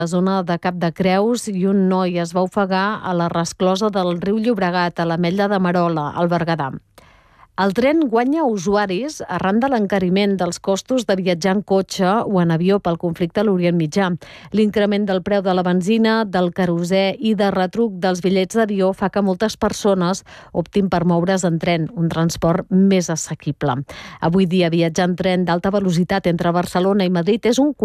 la zona de Cap de Creus i un noi es va ofegar a la resclosa del riu Llobregat, a l'Ametlla de Merola, al Berguedà. El tren guanya usuaris arran de l'encariment dels costos de viatjar en cotxe o en avió pel conflicte a l'Orient Mitjà. L'increment del preu de la benzina, del querosè i de retruc dels bitllets d'avió fa que moltes persones optin per moure's en tren, un transport més assequible. Avui dia viatjar en tren d'alta velocitat entre Barcelona i Madrid és un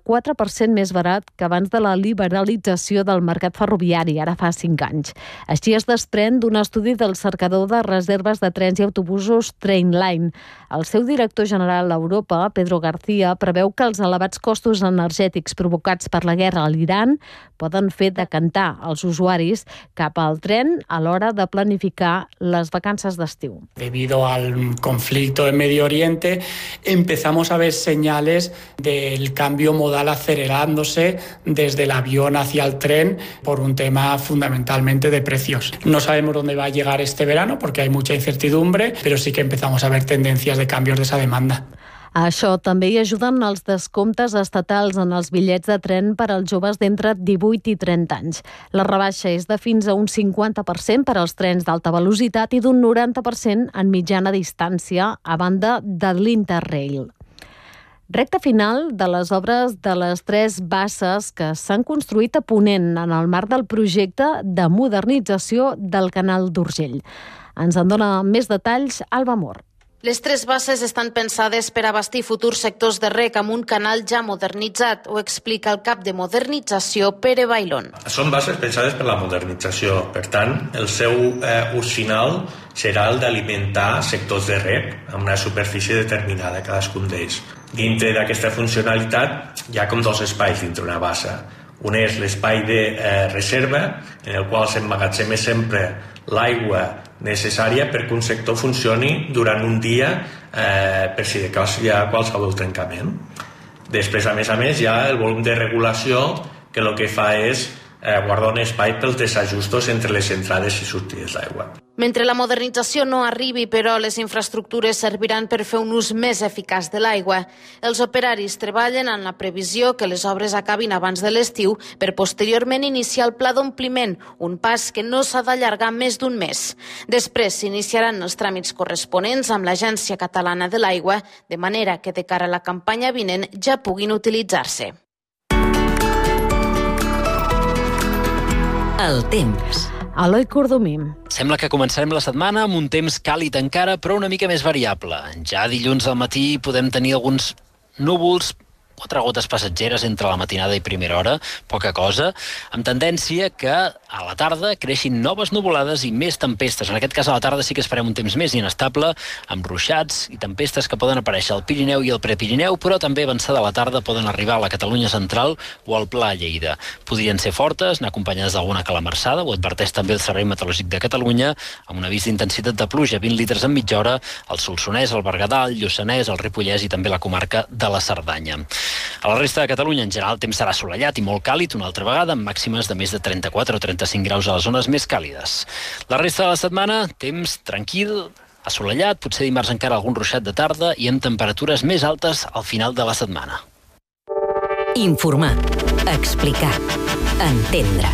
44% més barat que abans de la liberalització del mercat ferroviari, ara fa 5 anys. Així es desprèn d'un estudi del cercador de reserves de trens i autobusos Trainline. El seu director general a Europa, Pedro García, preveu que els elevats costos energètics provocats per la guerra a l'Iran poden fer decantar els usuaris cap al tren a l'hora de planificar les vacances d'estiu. Debido al conflicto en Medio Oriente, empezamos a ver señales del cambio modal acelerándose desde el avión hacia el tren por un tema fundamentalmente de precios. No sabemos dónde va a llegar este verano porque hay mucha incertidumbre, pero sí que empezamos a ver tendencias de cambios de esa demanda. A això també hi ajuden els descomptes estatals en els bitllets de tren per als joves d'entre 18 i 30 anys. La rebaixa és de fins a un 50% per als trens d'alta velocitat i d'un 90% en mitjana distància, a banda de l'Interrail. Recta final de les obres de les 3 basses que s'han construït a Ponent en el marc del projecte de modernització del canal d'Urgell. Ens en dona més detalls Alba Mor. Les 3 basses estan pensades per abastir futurs sectors de rec amb un canal ja modernitzat, ho explica el cap de modernització Pere Bailón. Són basses pensades per la modernització, per tant, el seu ús final serà el d'alimentar sectors de rec amb una superfície determinada, cadascun d'ells. Dintre d'aquesta funcionalitat hi ha com 2 espais dintre una bassa. Un és l'espai de reserva, en el qual s'emmagatzema sempre l'aigua necessària perquè un sector funcioni durant un dia per si de cas hi ha qualsevol trencament. Després, a més, hi ha el volum de regulació que el que fa és guardar un espai pels desajustos entre les entrades i sortides d'aigua. Mentre la modernització no arribi, però, les infraestructures serviran per fer un ús més eficaç de l'aigua. Els operaris treballen en la previsió que les obres acabin abans de l'estiu per posteriorment iniciar el pla d'ompliment, un pas que no s'ha d'allargar més d'un mes. Després s'iniciaran els tràmits corresponents amb l'Agència Catalana de l'Aigua, de manera que de cara a la campanya vinent ja puguin utilitzar-se. El temps. Eloi Cordomí. Sembla que començarem la setmana amb un temps càlid encara, però una mica més variable. Ja dilluns al matí podem tenir alguns núvols, 4 gotes passatgeres entre la matinada i primera hora, poca cosa, amb tendència que a la tarda creixin noves nuvolades i més tempestes. En aquest cas, a la tarda sí que esperem un temps més inestable, amb ruixats i tempestes que poden aparèixer al Pirineu i al Prepirineu, però també avançada a la tarda poden arribar a la Catalunya central o al Pla Lleida. Podrien ser fortes, anar acompanyades d'alguna calamarsada, ho adverteix també el Servei Meteorològic de Catalunya, amb un avís d'intensitat de pluja, 20 litres en mitja hora, al Solsonès, al Berguedà, al Lluçanès, al Ripollès i també la comarca de la Cerdanya. A la resta de Catalunya, en general, el temps serà assolellat i molt càlid una altra vegada, amb màximes de més de 34 o 35 graus a les zones més càlides. La resta de la setmana, temps tranquil, assolellat, potser dimarts encara algun ruixat de tarda i amb temperatures més altes al final de la setmana. Informar, explicar, entendre.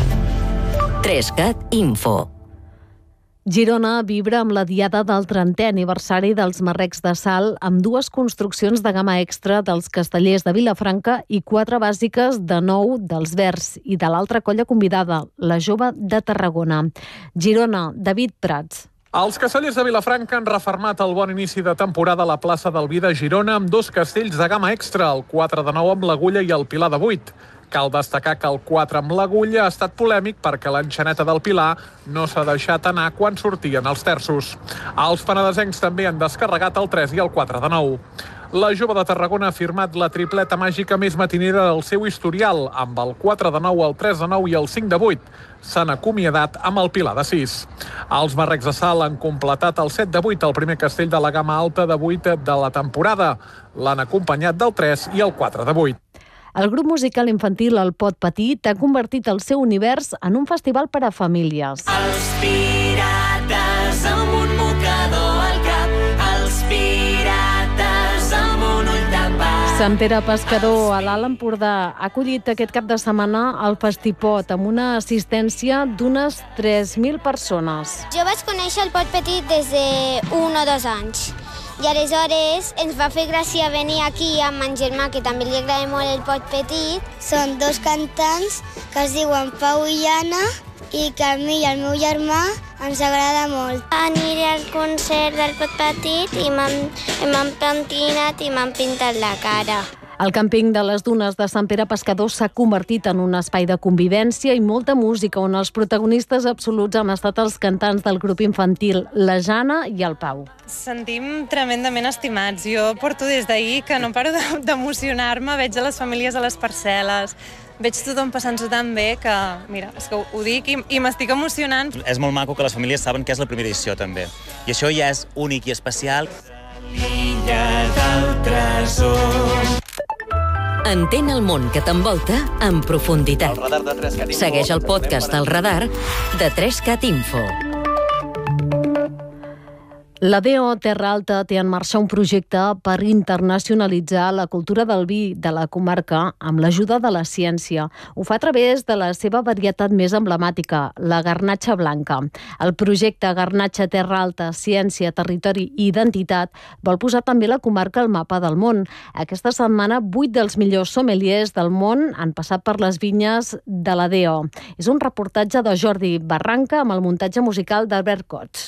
3CAT Info. Girona vibra amb la diada del 30è aniversari dels Marrecs de Sal amb 2 construccions de gamma extra dels Castellers de Vilafranca i 4 bàsiques de 9 dels Verds i de l'altra colla convidada, la Jove de Tarragona. Girona, David Prats. Els Castellers de Vilafranca han refermat el bon inici de temporada a la plaça del Vi de Girona amb 2 castells de gamma extra, el 4 de 9 amb l'Agulla i el Pilar de 8. Cal destacar que el 4 amb l'Agulla ha estat polèmic perquè l'enxaneta del Pilar no s'ha deixat anar quan sortien els terços. Els penedesencs també han descarregat el 3 i el 4 de 9. La Jove de Tarragona ha firmat la tripleta màgica més matinera del seu historial, amb el 4 de 9, el 3 de 9 i el 5 de 8. S'han acomiadat amb el Pilar de 6. Els Marrecs de Sal han completat el 7 de 8, el primer castell de la gamma alta de 8 de la temporada. L'han acompanyat del 3 i el 4 de 8. El grup musical infantil El Pot Petit ha convertit el seu univers en un festival per a famílies. Els pirates amb un mocador al cap, els pirates amb un ull tapat. Sant Pere Pescador, a l'Alt Empordà, ha acollit aquest cap de setmana el Festipot amb una assistència d'unes 3.000 persones. Jo vaig conèixer el Pot Petit des de 1 o 2 anys. I aleshores ens va fer gràcia venir aquí amb en germà, que també li agrada molt el Pot Petit. Són 2 cantants que es diuen Pau i Anna i que a mi i al meu germà ens agrada molt. Aniré al concert del Pot Petit i m'han pentinat i m'han pintat la cara. El càmping de les Dunes de Sant Pere Pescador s'ha convertit en un espai de convivència i molta música, on els protagonistes absoluts han estat els cantants del grup infantil, la Jana i el Pau. Sentim tremendament estimats. Jo porto des d'ahir que no paro d'emocionar-me, veig a les famílies a les parcel·les, veig tothom passant-s'ho tan bé que, mira, és que ho dic i m'estic emocionant. És molt maco que les famílies saben que és la primera edició, també. I això ja és únic i especial. L'illa del tresor. Entén el món que t'envolta en profunditat. El radar de 3CAT Info. Segueix el podcast del Radar de 3CAT Info. La DO Terra Alta té en marxa un projecte per internacionalitzar la cultura del vi de la comarca amb l'ajuda de la ciència. Ho fa a través de la seva varietat més emblemàtica, la garnatxa blanca. El projecte Garnatxa Terra Alta, Ciència, Territori i Identitat vol posar també la comarca al mapa del món. Aquesta setmana, 8 dels millors sommeliers del món han passat per les vinyes de la DO. És un reportatge de Jordi Barranca amb el muntatge musical d'Albert Cots.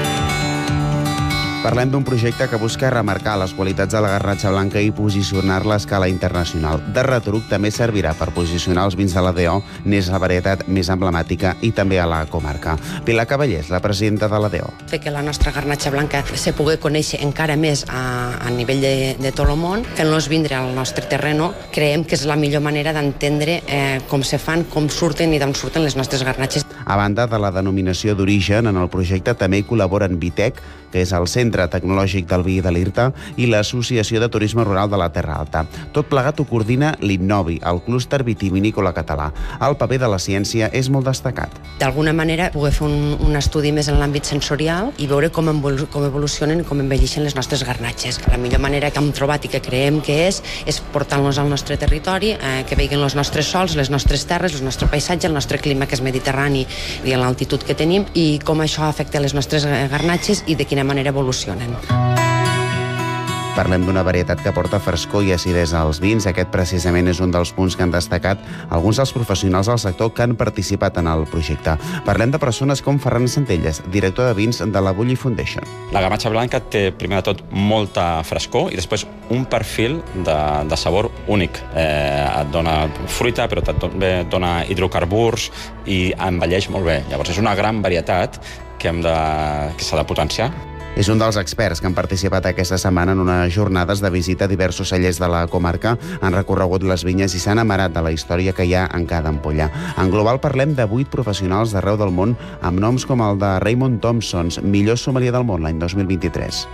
Parlem d'un projecte que busca remarcar les qualitats de la garnatxa blanca i posicionar-la a escala internacional. De retruc també servirà per posicionar els vins de la DO, n'és la varietat més emblemàtica i també a la comarca. Pilar Cavallers, la presidenta de la DO. Fer que la nostra garnatxa blanca se pugui conèixer encara més a nivell de tot el món, fent-los vindre al nostre terreno, creiem que és la millor manera d'entendre com se fan, com surten i d'on surten les nostres garnatxes. A banda de la denominació d'origen, en el projecte també hi col·laboren Vitec, que és el Centre Tecnològic del Vi de l'Irta, i l'Associació de Turisme Rural de la Terra Alta. Tot plegat ho coordina l'Innovi, el clúster vitivinícola català. El paper de la ciència és molt destacat. D'alguna manera, poder fer un estudi més en l'àmbit sensorial i veure com evolucionen i com envelleixen les nostres garnatxes. La millor manera que hem trobat i que creiem que és portar-los al nostre territori, que veguin els nostres sols, les nostres terres, el nostre paisatge, el nostre clima, que és mediterrani, i l'altitud que tenim, i com això afecta les nostres garnatxes i de quina manera evolucionen. Parlem d'una varietat que porta frescor i acidesa als vins. Aquest precisament és un dels punts que han destacat alguns dels professionals del sector que han participat en el projecte. Parlem de persones com Ferran Centelles, director de vins de la Bulli Foundation. La garnatxa blanca té, primer de tot, molta frescor i després un perfil de sabor únic. Et dona fruita, però també dona hidrocarburs i envelleix molt bé. Llavors és una gran varietat que s'ha de potenciar. És un dels experts que han participat aquesta setmana en unes jornades de visita a diversos cellers de la comarca, han recorregut les vinyes i s'han amarat de la història que hi ha en cada ampolla. En global parlem de 8 professionals d'arreu del món amb noms com el de Raymond Thompson, millor sommelier del món l'any 2023.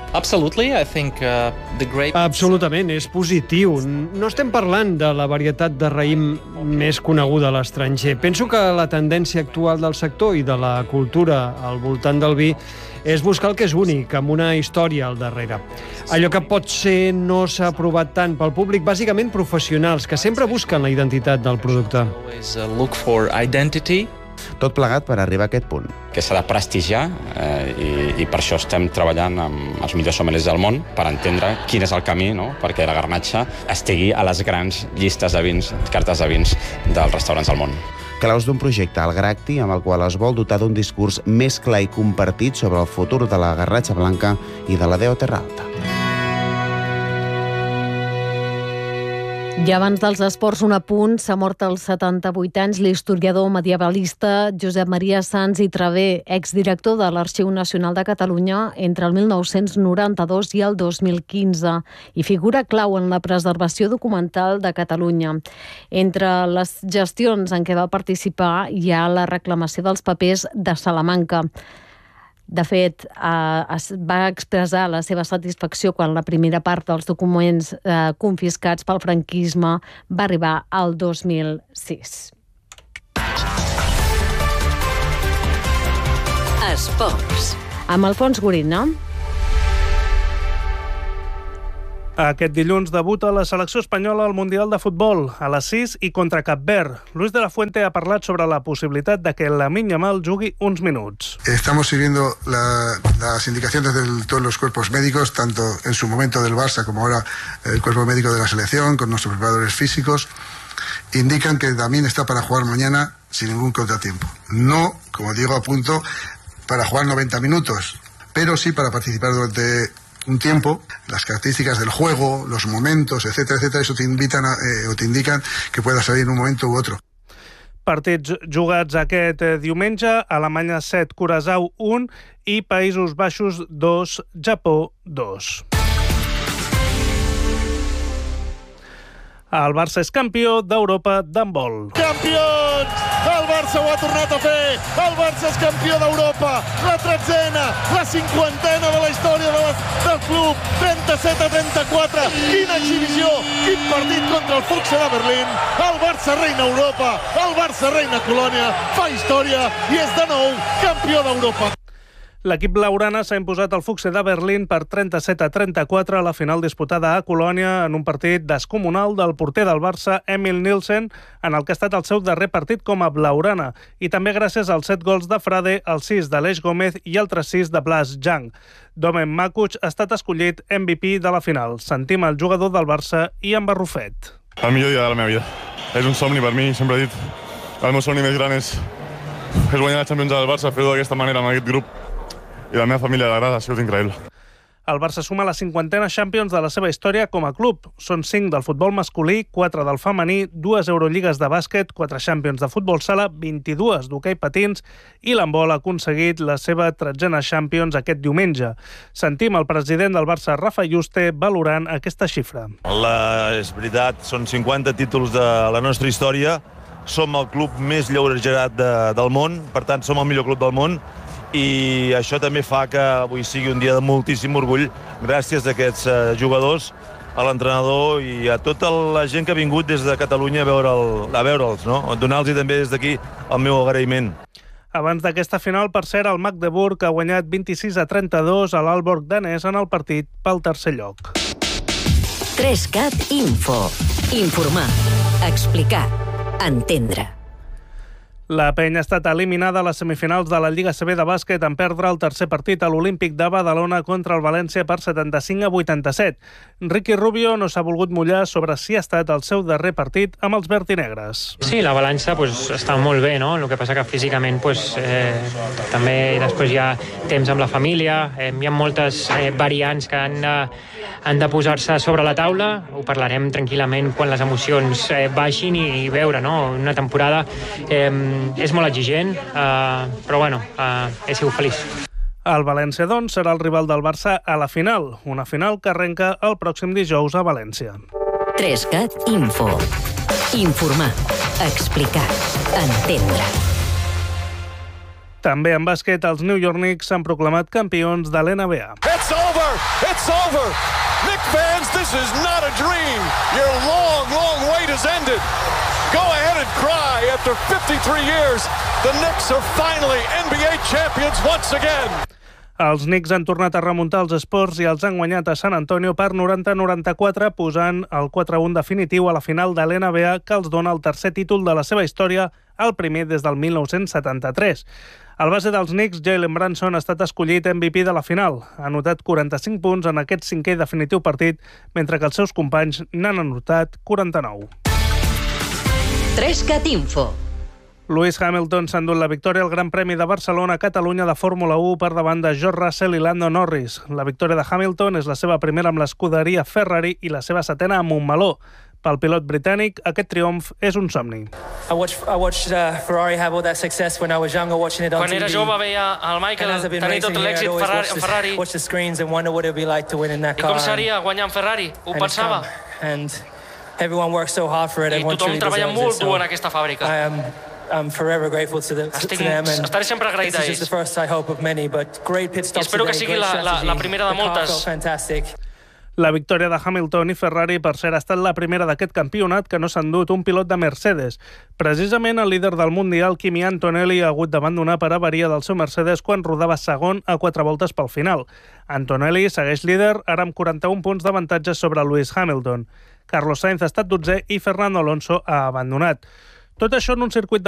Absolutament, és positiu. No estem parlant de la varietat de raïm més coneguda a l'estranger. Penso que la tendència actual del sector i de la cultura al voltant del vi és buscar el que és únic, amb una història al darrere. Allò que potser no s'ha provat tant pel públic, bàsicament professionals, que sempre busquen la identitat del producte. Tot plegat per arribar a aquest punt. Que s'ha de prestigiar i per això estem treballant amb els millors sommeliers del món per entendre quin és el camí, no?, perquè la garnatxa estigui a les grans llistes de vins, cartes de vins dels restaurants del món. Claus d'un projecte, el Gracti, amb el qual es vol dotar d'un discurs més clar i compartit sobre el futur de la garnatxa blanca i de la DO Terra Alta. I abans dels esports, un apunt, s'ha mort als 78 anys l'historiador medievalista Josep Maria Sans i Traver, exdirector de l'Arxiu Nacional de Catalunya entre el 1992 i el 2015, i figura clau en la preservació documental de Catalunya. Entre les gestions en què va participar hi ha la reclamació dels papers de Salamanca. De fet, va expressar la seva satisfacció quan la primera part dels documents confiscats pel franquisme va arribar al 2006. Esports. Amb Alfons Gorina. Aquest dilluns debuta la selecció espanyola al Mundial de Futbol, a les 6 i contra Cap Verd. Luis de la Fuente ha parlat sobre la possibilitat de que Lamine Yamal jugui uns minuts. Estamos siguiendo las indicaciones de todos los cuerpos médicos, tanto en su momento del Barça como ahora el cuerpo médico de la selección, con nuestros preparadores físicos. Indican que Lamine está para jugar mañana sin ningún contratiempo. No, como Diego apunto, para jugar 90 minutos, pero sí para participar durante un tiempo. Las características del juego, los momentos, etcétera, etcétera, eso te invitan o te indican que pueda salir en un momento u otro. Partits jugats aquest diumenge, Alemanya 7, Curaçao 1 i Països Baixos 2, Japó 2. El Barça és campió d'Europa d'handbol. Campions! El Barça ho ha tornat a fer! El Barça és campió d'Europa! La 13ena, la 50ena de la història del club! 37-34! Quina exhibició! Quin partit contra el Fuchs de Berlín! El Barça reina Europa! El Barça reina Colònia! Fa història i és de nou campió d'Europa! L'equip blaugrana s'ha imposat al Fuchs de Berlín per 37-34 a la final disputada a Colònia en un partit descomunal del porter del Barça, Emil Nielsen, en el que ha estat el seu darrer partit com a blaugrana, i també gràcies als 7 gols de Frade, els 6 d'Aleix Gómez i altres 6 de Blas Jang. Domen Makuch ha estat escollit MVP de la final. Sentim el jugador del Barça, Ian Barrufet. El millor dia de la meva vida. És un somni per mi, sempre he dit. El meu somni més gran és guanyar la Champions del Barça, fer-ho d'aquesta manera amb aquest grup. I la meva família d'agrada, ha sigut increïble. El Barça suma la 50a Champions de la seva història com a club. Són 5 del futbol masculí, 4 del femení, 2 Eurolligues de bàsquet, 4 Champions de futbol sala, 22 d'hoquei patins i l'handbol ha aconseguit la seva 13a Champions aquest diumenge. Sentim el president del Barça, Rafa Yuste, valorant aquesta xifra. És veritat, són 50 títols de la nostra història. Som el club més lleugerat del món, per tant, som el millor club del món. I això també fa que avui sigui un dia de moltíssim orgull gràcies a aquests jugadors, a l'entrenador i a tota la gent que ha vingut des de Catalunya a veure'ls, no? Donar-los també des d'aquí el meu agraïment. Abans d'aquesta final, per cert, el Magdeburg ha guanyat 26-32 a l'Aalborg danès en el partit pel tercer lloc. 3CAT Info. Informar, explicar, entendre. La Penya ha estat eliminada a les semifinals de la Lliga CB de bàsquet en perdre el tercer partit a l'Olímpic de Badalona contra el València per 75-87. Ricky Rubio no s'ha volgut mullar sobre si ha estat el seu darrer partit amb els verd i negres. Sí, la balança està molt bé, no? El que passa que físicament també després hi ha temps amb la família, hi ha moltes variants que han de posar-se sobre la taula. Ho parlarem tranquil·lament quan les emocions baixin i veure, no? Una temporada és molt exigent, però bueno, he sigut feliç. El València, doncs, serà el rival del Barça a la final, una final que arrenca el pròxim dijous a València. 3CAT Info. Informar, explicar, entendre. També en bàsquet, els New York Knicks s'han proclamat campions de l'NBA. It's over! It's over! Knicks fans, this is not a dream! Your long, long wait has ended! Go ahead and cry. After 53 years, the Knicks are finally NBA champions once again. Els Knicks han tornat a remuntar els Spurs i els han guanyat a San Antonio per 90-94, posant el 4-1 definitiu a la final de l'NBA que els dona el tercer títol de la seva història, el primer des del 1973. El base dels Knicks, Jalen Brunson, ha estat escollit MVP de la final. Ha anotat 45 punts en aquest cinquè i definitiu partit, mentre que els seus companys n'han anotat 49. 3CAT Info. Lewis Hamilton s'ha endut la victòria al Gran Premi de Barcelona a Catalunya de Fórmula 1 per davant de George Russell i Lando Norris. La victòria de Hamilton és la seva primera amb l'escuderia Ferrari i la seva setena amb Montmeló. Pel pilot britànic, aquest triomf és un somni. Quan era jove veia el Michael tenir tot l'èxit en Ferrari. I com seria guanyar en Ferrari? Ho pensava. I tothom treballa molt dur en aquesta fàbrica. Estaré sempre agraït a ells. I espero que sigui la primera de moltes. La victòria de Hamilton i Ferrari, per cert, ha estat la primera d'aquest campionat que no s'ha endut un pilot de Mercedes. Precisament el líder del Mundial, Kimi Antonelli, ha hagut d'abandonar per avaria del seu Mercedes quan rodava segon a 4 voltes pel final. Antonelli segueix líder, ara amb 41 punts d'avantatge sobre Lewis Hamilton. Carlos Sainz ha estat 12è i Fernando Alonso ha abandonat. Tot això en un circuit